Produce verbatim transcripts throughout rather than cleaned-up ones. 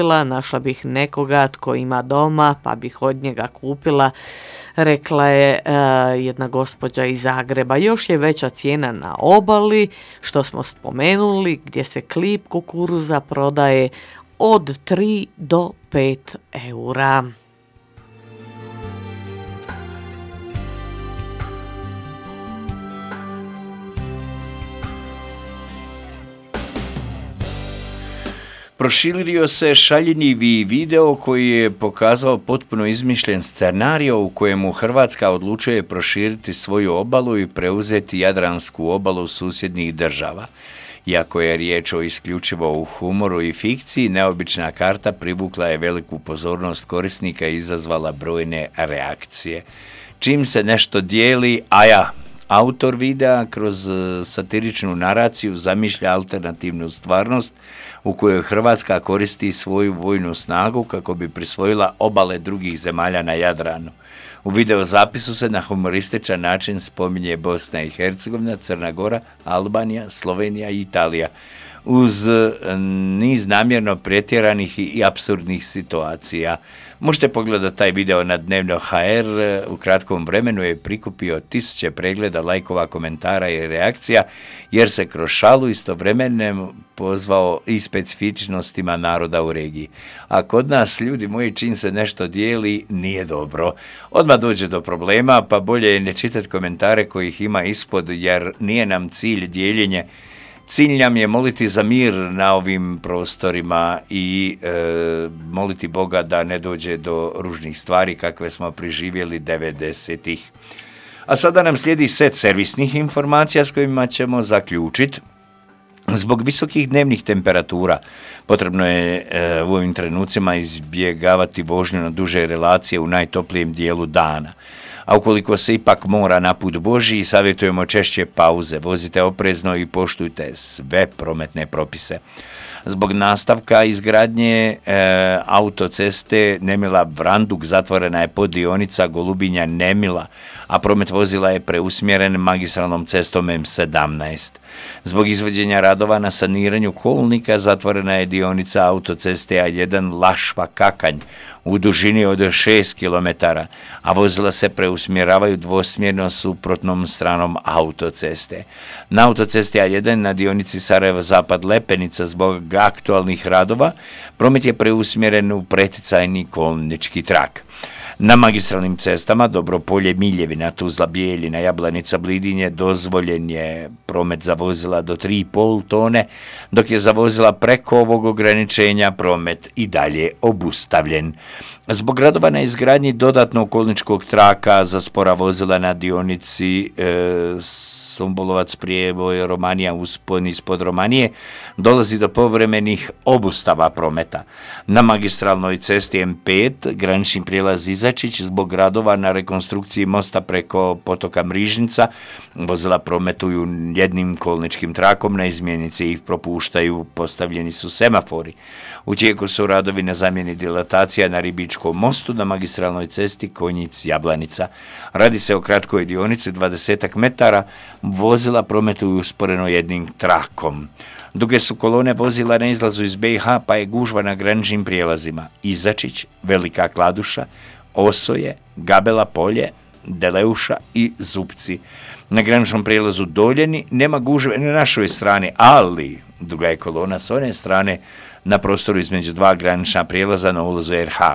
našla bih nekoga tko ima doma pa bih od njega kupila, rekla je e, jedna gospođa iz Zagreba. Još je veća cijena na obali, što smo spomenuli, gdje se klip kukuruza prodaje od tri do pet eura. Proširio se šaljenjivi video koji je pokazao potpuno izmišljen scenario u kojemu Hrvatska odlučuje proširiti svoju obalu i preuzeti Jadransku obalu susjednih država. Iako je riječ o isključivo u humoru i fikciji, neobična karta privukla je veliku pozornost korisnika i izazvala brojne reakcije. Čim se nešto dijeli, a ja, autor videa kroz satiričnu naraciju zamišlja alternativnu stvarnost u kojoj Hrvatska koristi svoju vojnu snagu kako bi prisvojila obale drugih zemalja na Jadranu. U videozapisu se na humorističan način spominje Bosna i Hercegovina, Crna Gora, Albanija, Slovenija i Italija, uz niz namjerno pretjeranih i apsurdnih situacija. Možete pogledati taj video na Dnevno ha er, u kratkom vremenu je prikupio tisuće pregleda, lajkova, komentara i reakcija, jer se kroz šalu istovremeno pozvao i specifičnostima naroda u regiji. A kod nas, ljudi moji, čim se nešto dijeli, nije dobro. Odmah dođe do problema, pa bolje je ne čitati komentare kojih ima ispod, jer nije nam cilj dijeljenje. Cilj nam je moliti za mir na ovim prostorima i e, moliti Boga da ne dođe do ružnih stvari kakve smo preživjeli devedesetih. A sada nam slijedi set servisnih informacija s kojima ćemo zaključiti. Zbog visokih dnevnih temperatura potrebno je e, u ovim trenucima izbjegavati vožnju na duže relacije u najtoplijem dijelu dana. A ukoliko se ipak mora na put Božji, savjetujemo češće pauze, vozite oprezno i poštujte sve prometne propise. Zbog nastavka izgradnje e, autoceste Nemila-Vranduk zatvorena je poddionica Golubinja-Nemila, a promet vozila je preusmjeren magistralnom cestom em sedamnaest. Zbog izvođenja radova na saniranju kolnika zatvorena je dionica autoceste a jedan Lašva-Kakanj u dužini od šest kilometara, a vozila se preusmjeravaju dvosmjerno suprotnom stranom autoceste. Na autocesti a jedan na dionici Sarajevo-Zapad-Lepenica zbog aktualnih radova promet je preusmjeren u preticajni kolnički trak. Na magistralnim cestama Dobropolje-Miljevina, Tuzla-Bijeljina, Jablanica-Blidinje dozvoljen je promet za vozila do tri i pol tone, dok je za vozila preko ovog ograničenja promet i dalje obustavljen. Zbog radova na izgradnji dodatnog kolničkog traka za spora vozila na dionici e, Sumbolovac, Prijeboj, Romanija, uspon ispod Romanije, dolazi do povremenih obustava prometa. Na magistralnoj cesti em pet, granični prijelaz Izačić, zbog radova na rekonstrukciji mosta preko potoka Mrižnica, vozila prometuju jednim kolničkim trakom, na izmjenici ih propuštaju, postavljeni su semafori. U tijeku su radovi na zamjeni dilatacija na Ribičkom mostu na magistralnoj cesti Konjic-Jablanica. Radi se o kratkoj dionici dvadeset metara, vozila prometuju usporeno jednim trakom. Duge su kolone vozila na izlazu iz be i ha, pa je gužva na graničnim prijelazima Izačić, Velika Kladuša, Osoje, Gabela Polje, Deleuša i Zupci. Na graničnom prijelazu Doljeni nema gužve na našoj strani, ali duga je kolona s one strane na prostoru između dva granična prijelaza na ulazu er ha.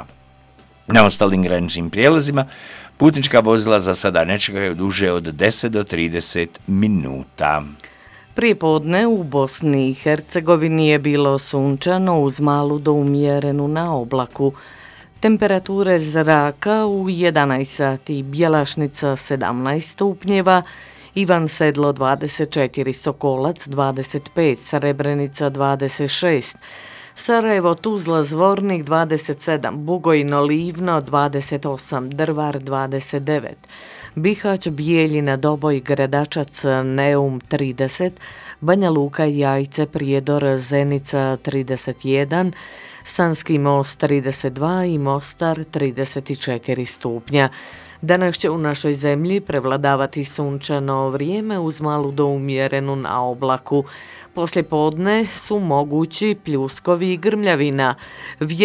Na ostalim graničnim prijelazima putnička vozila za sada ne čekaju duže od deset do trideset minuta. Prije podne u Bosni i Hercegovini je bilo sunčano uz malu do umjerenu na oblaku. Temperature zraka u jedanaest sati Bjelašnica sedamnaest stupnjeva, Ivan Sedlo dvadeset četiri, Sokolac dvadeset pet, Srebrenica dvadeset šest, Sarajevo, Tuzla, Zvornik dvadeset sedam, Bugojno, Livno dvadeset osam, Drvar dvadeset devet, Bihać, Bijeljina, Doboj, Gredačac, Neum trideset, Banja Luka, Jajce, Prijedor, Zenica trideset jedan, Sanski Most trideset dva i Mostar trideset četiri stupnja. Danas će u našoj zemlji prevladavati sunčano vrijeme uz malu do umjerenu na oblaku. Poslijepodne su mogući pljuskovi i grmljavina.